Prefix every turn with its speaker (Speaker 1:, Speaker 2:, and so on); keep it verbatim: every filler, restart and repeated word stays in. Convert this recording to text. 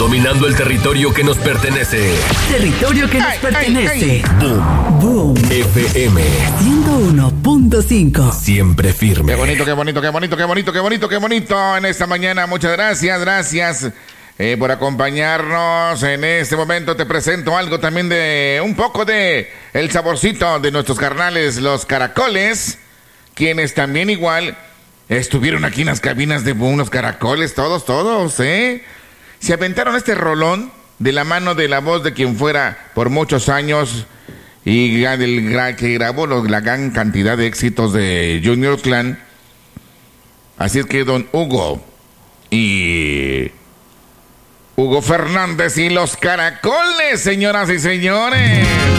Speaker 1: dominando el territorio que nos pertenece.
Speaker 2: Territorio que nos
Speaker 3: Ay,
Speaker 2: pertenece.
Speaker 3: ay,
Speaker 1: Boom.
Speaker 2: Boom.
Speaker 1: F M.
Speaker 2: ciento uno punto cinco.
Speaker 1: Siempre firme.
Speaker 3: Qué bonito, qué bonito, qué bonito, qué bonito, qué bonito, qué bonito en esta mañana. Muchas gracias, gracias eh, por acompañarnos. En este momento te presento algo también de un poco de el saborcito de nuestros carnales, los caracoles, quienes también igual estuvieron aquí en las cabinas de Boom, los caracoles, todos, todos, ¿eh? Se aventaron este rolón de la mano de la voz de quien fuera por muchos años y del que grabó la gran cantidad de éxitos de Junior Clan. Así es que don Hugo y Hugo Fernández y los caracoles, señoras y señores.